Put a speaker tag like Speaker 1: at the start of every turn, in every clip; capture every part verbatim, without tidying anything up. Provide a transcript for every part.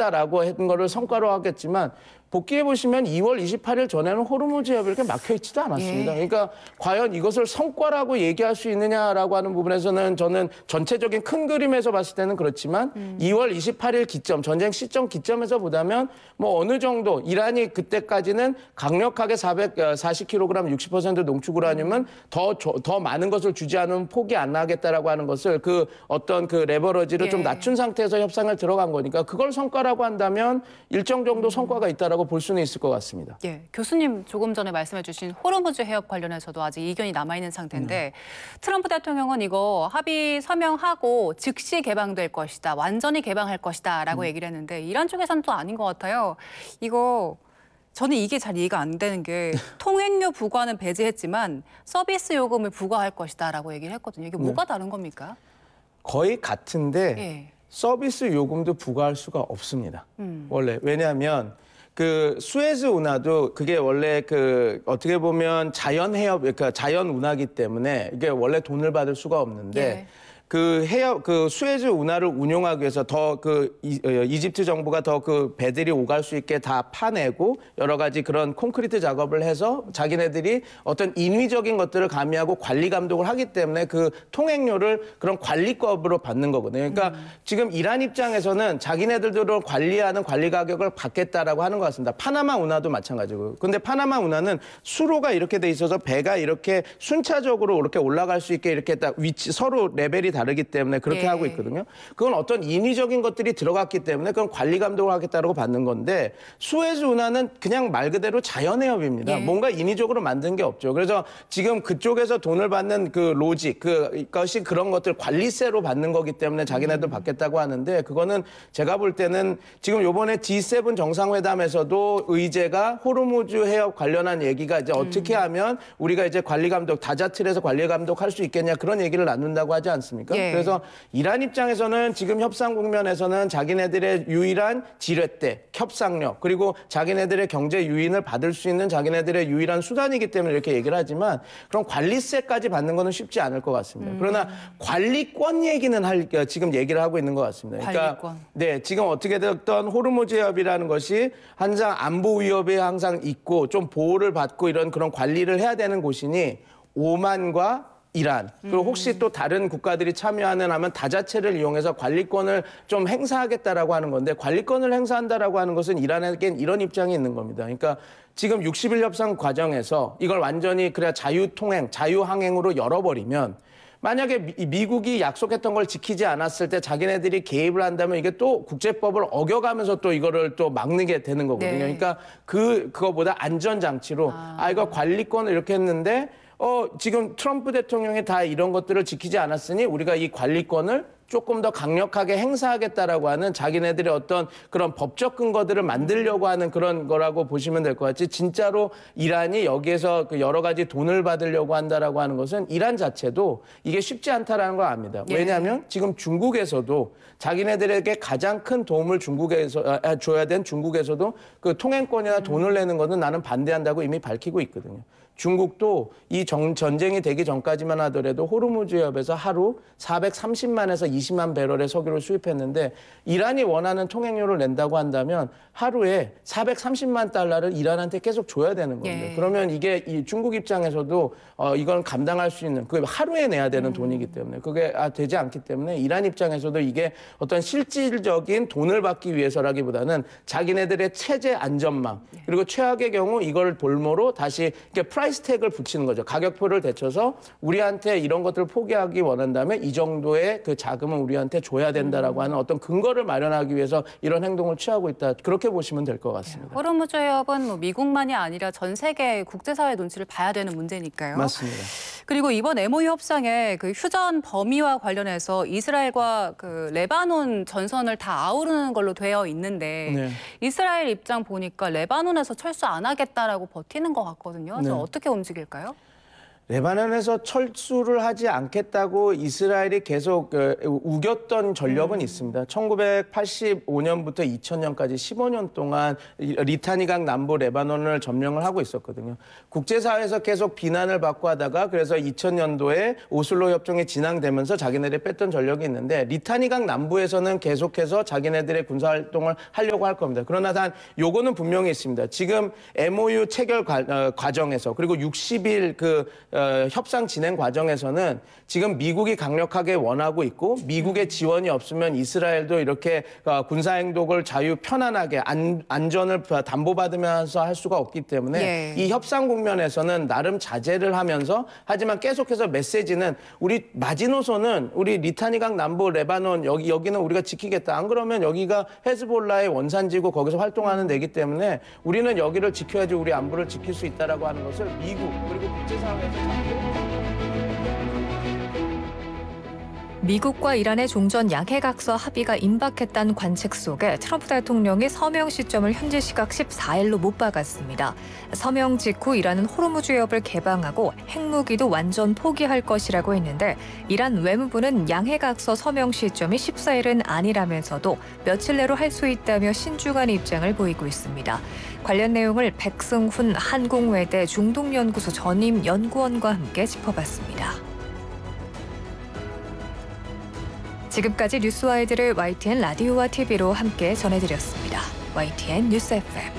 Speaker 1: 하겠다라고 했던 거를 성과로 하겠지만 복귀해 보시면 이월 이십팔일 전에는 호르무즈 해협이 이렇게 막혀 있지도 않았습니다.
Speaker 2: 예.
Speaker 1: 그러니까 과연 이것을 성과라고 얘기할 수 있느냐라고 하는 부분에서는 저는 전체적인 큰 그림에서 봤을 때는 그렇지만 음. 이월 이십팔일 기점, 전쟁 시점 기점에서 보자면 뭐 어느 정도 이란이 그때까지는 강력하게 사백사십 킬로그램 육십 퍼센트 농축 우라늄은 더, 더 많은 것을 주지 않으면 포기 안 하겠다라고 하는 것을 그 어떤 그 레버러지를
Speaker 2: 예.
Speaker 1: 좀 낮춘 상태에서 협상을 들어간 거니까 그걸 성과라고 한다면 일정 정도 성과가 있다라고 볼 수는 있을 것 같습니다.
Speaker 2: 예, 교수님 조금 전에 말씀해주신 호르무즈 해협 관련해서도 아직 이견이 남아있는 상태인데 음. 트럼프 대통령은 이거 합의 서명하고 즉시 개방될 것이다, 완전히 개방할 것이다 라고 음. 얘기를 했는데 이란 쪽에서는 또 아닌 것 같아요. 이거 저는 이게 잘 이해가 안 되는 게 통행료 부과는 배제했지만 서비스 요금을 부과할 것이다 라고 얘기를 했거든요. 이게 뭐가 네. 다른 겁니까?
Speaker 1: 거의 같은데
Speaker 2: 예. 서비스
Speaker 1: 요금도 부과할 수가 없습니다. 음. 원래 왜냐하면 그 수에즈 운하도 그게 원래 그 어떻게 보면 자연 해협, 그러니까 자연 운하기 때문에 이게 원래 돈을 받을 수가 없는데 예. 그 해협, 그 수에즈 운하를 운용하기 위해서 더 그 이집트 정부가 더 그 배들이 오갈 수 있게 다 파내고 여러 가지 그런 콘크리트 작업을 해서 자기네들이 어떤 인위적인 것들을 가미하고 관리 감독을 하기 때문에 그 통행료를 그런 관리급으로 받는 거거든요. 그러니까 음. 지금 이란 입장에서는 자기네들도 관리하는 관리 가격을 받겠다라고 하는 것 같습니다. 파나마 운하도 마찬가지고. 근데 파나마 운하는 수로가 이렇게 돼 있어서 배가 이렇게 순차적으로 이렇게 올라갈 수 있게 이렇게 딱 위치 서로 레벨이 다르기 때문에 그렇게 예. 하고 있거든요. 그건 어떤 인위적인 것들이 들어갔기 때문에 그건 관리 감독을 하겠다고 받는 건데 수에즈 운하는 그냥 말 그대로 자연해협입니다. 예. 뭔가 인위적으로 만든 게 없죠. 그래서 지금 그쪽에서 돈을 받는 그 로직, 그것이 그런 것들 관리세로 받는 거기 때문에 자기네들 음. 받겠다고 하는데 그거는 제가 볼 때는 지금 요번에 지 세븐 정상회담에서도 의제가 호르무즈 해협 관련한 얘기가 이제 어떻게 음. 하면 우리가 이제 관리 감독, 다자틀에서 관리 감독할 수 있겠냐 그런 얘기를 나눈다고 하지 않습니까? 예. 그래서 이란 입장에서는 지금 협상 국면에서는 자기네들의 유일한 지렛대, 협상력, 그리고 자기네들의 경제 유인을 받을 수 있는 자기네들의 유일한 수단이기 때문에 이렇게 얘기를 하지만 그럼 관리세까지 받는 거는 쉽지 않을 것 같습니다. 음. 그러나 관리권 얘기는 할, 지금 얘기를 하고 있는 것 같습니다. 그러니까 관리권. 네, 지금 어떻게 됐던 호르무즈 해협이라는 것이 항상 안보 위협이 항상 있고 좀 보호를 받고 이런 그런 관리를 해야 되는 곳이니 오만과 이란, 그리고 혹시 또 다른 국가들이 참여하는 하면 다자체를 이용해서 관리권을 좀 행사하겠다라고 하는 건데 관리권을 행사한다라고 하는 것은 이란에겐 이런 입장이 있는 겁니다. 그러니까 지금 육십 일 협상 과정에서 이걸 완전히 그래야 자유통행, 자유항행으로 열어버리면 만약에 미, 미국이 약속했던 걸 지키지 않았을 때 자기네들이 개입을 한다면 이게 또 국제법을 어겨가면서 또 이거를 또 막는 게 되는 거거든요. 네. 그러니까 그, 그거보다 안전장치로 아, 아 이거 관리권을 이렇게 했는데 어, 지금 트럼프 대통령이 다 이런 것들을 지키지 않았으니 우리가 이 관리권을 조금 더 강력하게 행사하겠다라고 하는 자기네들의 어떤 그런 법적 근거들을 만들려고 하는 그런 거라고 보시면 될 것 같지. 진짜로 이란이 여기에서 그 여러 가지 돈을 받으려고 한다라고 하는 것은 이란 자체도 이게 쉽지 않다라는 걸 압니다. 왜냐하면 지금 중국에서도 자기네들에게 가장 큰 도움을 중국에서 아, 줘야 된 중국에서도 그 통행권이나 돈을 내는 것은 나는 반대한다고 이미 밝히고 있거든요. 중국도 이 정, 전쟁이 되기 전까지만 하더라도 호르무즈 해협에서 하루 사백삼십만에서 이십만 배럴의 석유를 수입했는데 이란이 원하는 통행료를 낸다고 한다면 하루에 사백삼십만 달러를 이란한테 계속 줘야 되는 겁니다. 예. 그러면 이게 이 중국 입장에서도 어, 이건 감당할 수 있는 그 하루에 내야 되는 음. 돈이기 때문에 그게 아, 되지 않기 때문에 이란 입장에서도 이게 어떤 실질적인 돈을 받기 위해서라기보다는 자기네들의 체제 안전망 그리고 최악의 경우 이걸 볼모로 다시 이렇게 프라이스 태그를 붙이는 거죠. 가격표를 대쳐서 우리한테 이런 것들을 포기하기 원한다면 이 정도의 그 자금은 우리한테 줘야 된다라고 하는 어떤 근거를 마련하기 위해서 이런 행동을 취하고 있다. 그렇게 보시면 될 것 같습니다.
Speaker 2: 호르무즈 해협은 뭐 미국만이 아니라 전 세계 국제사회 눈치를 봐야 되는 문제니까요.
Speaker 1: 맞습니다.
Speaker 2: 그리고 이번 엠오유 협상에 그 휴전 범위와 관련해서 이스라엘과 그 레바논 전선을 다 아우르는 걸로 되어 있는데 네. 이스라엘 입장 보니까 레바논에서 철수 안 하겠다라고 버티는 것 같거든요. 그래서 네. 어떻게 움직일까요?
Speaker 1: 레바논에서 철수를 하지 않겠다고 이스라엘이 계속 어, 우겼던 전력은
Speaker 2: 음.
Speaker 1: 있습니다. 천구백팔십오 년부터 이천 년까지 십오 년 동안 리타니강 남부 레바논을 점령을 하고 있었거든요. 국제사회에서 계속 비난을 받고 하다가 그래서 이천 년도에 오슬로 협정이 진행되면서 자기네들이 뺐던 전력이 있는데 리타니강 남부에서는 계속해서 자기네들의 군사활동을 하려고 할 겁니다. 그러나 단 요거는 분명히 있습니다. 지금 엠오유 체결 과, 어, 과정에서 그리고 육십 일 그 어, 협상 진행 과정에서는 지금 미국이 강력하게 원하고 있고 미국의 지원이 없으면 이스라엘도 이렇게 어, 군사행동을 자유 편안하게 안, 안전을 담보받으면서 할 수가 없기 때문에
Speaker 2: 예.
Speaker 1: 이 협상 국면에서는 나름 자제를 하면서 하지만 계속해서 메시지는 우리 마지노선은 우리 리타니강 남부 레바논 여기, 여기는 우리가 지키겠다. 안 그러면 여기가 헤즈볼라의 원산지고 거기서 활동하는 데이기 때문에 우리는 여기를 지켜야지 우리 안보를 지킬 수 있다라고 하는 것을 미국 그리고 국제사회에서 자꾸
Speaker 3: 미국과 이란의 종전 양해각서 합의가 임박했다는 관측 속에 트럼프 대통령이 서명 시점을 현지 시각 십사 일로 못 박았습니다. 서명 직후 이란은 호르무즈 해협을 개방하고 핵무기도 완전 포기할 것이라고 했는데 이란 외무부는 양해각서 서명 시점이 십사 일은 아니라면서도 며칠 내로 할 수 있다며 신중한 입장을 보이고 있습니다. 관련 내용을 백승훈 한국외대 중동연구소 전임 연구원과 함께 짚어봤습니다. 지금까지 뉴스와이드를 와이티엔 라디오와 티비로 함께 전해드렸습니다. 와이티엔 뉴스 에프엠.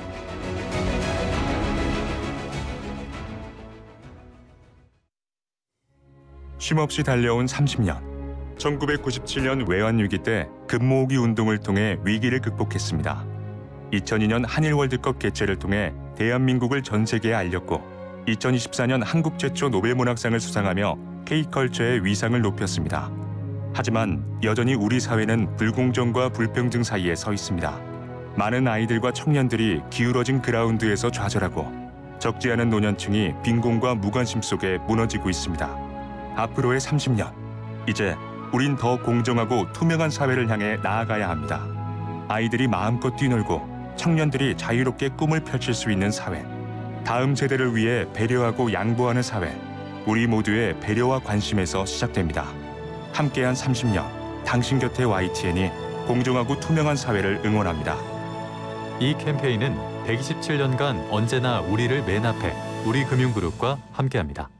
Speaker 4: 쉼없이 달려온 삼십 년. 천구백구십칠 년 외환위기 때 금모으기 운동을 통해 위기를 극복했습니다. 이천이 년 한일 월드컵 개최를 통해 대한민국을 전 세계에 알렸고 이천이십사 년 한국 최초 노벨문학상을 수상하며 K컬처의 위상을 높였습니다. 하지만 여전히 우리 사회는 불공정과 불평등 사이에 서 있습니다. 많은 아이들과 청년들이 기울어진 그라운드에서 좌절하고 적지 않은 노년층이 빈곤과 무관심 속에 무너지고 있습니다. 앞으로의 삼십 년, 이제 우린 더 공정하고 투명한 사회를 향해 나아가야 합니다. 아이들이 마음껏 뛰놀고 청년들이 자유롭게 꿈을 펼칠 수 있는 사회, 다음 세대를 위해 배려하고 양보하는 사회, 우리 모두의 배려와 관심에서 시작됩니다. 함께한 삼십 년, 당신 곁에 와이티엔이 공정하고 투명한 사회를 응원합니다.
Speaker 5: 이 캠페인은 백이십칠 년간 언제나 우리를 맨 앞에 우리금융그룹과 함께합니다.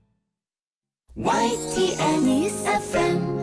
Speaker 6: 와이티엔 News 에프엠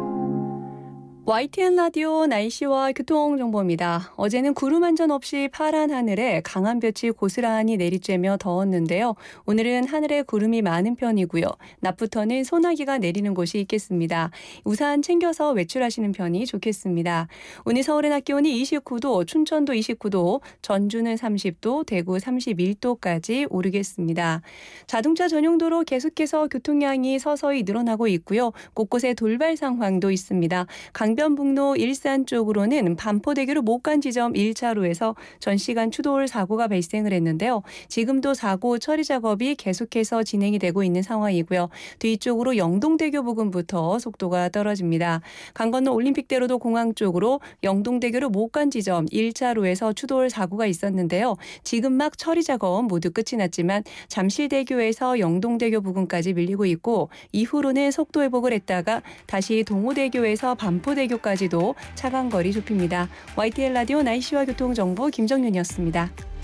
Speaker 7: 와이티엔 라디오 날씨와 교통정보입니다. 어제는 구름 한 점 없이 파란 하늘에 강한 볕이 고스란히 내리쬐며 더웠는데요. 오늘은 하늘에 구름이 많은 편이고요. 낮부터는 소나기가 내리는 곳이 있겠습니다. 우산 챙겨서 외출하시는 편이 좋겠습니다. 오늘 서울의 낮 기온이 이십구 도, 춘천도 이십구 도, 전주는 삼십 도, 대구 삼십일 도까지 오르겠습니다. 자동차 전용도로 계속해서 교통량이 서서히 늘어나고 있고요. 곳곳에 돌발 상황도 있습니다. 강변북로 일산 쪽으로는 반포대교로 못 간 지점 일 차로에서 전시간 추돌 사고가 발생을 했는데요. 지금도 사고 처리 작업이 계속해서 진행이 되고 있는 상황이고요. 뒤쪽으로 영동대교 부근부터 속도가 떨어집니다. 강 건너 올림픽대로도 공항 쪽으로 영동대교로 못 간 지점 일 차로에서 추돌 사고가 있었는데요. 지금 막 처리 작업 모두 끝이 났지만 잠실대교에서 영동대교 부근까지 밀리고 있고 이후로는 속도 회복을 했다가 다시 동호대교에서 반포대교까지도 차간 거리 좁힙니다. 와이티엔 라디오 날씨와 교통정보 김정윤이었습니다.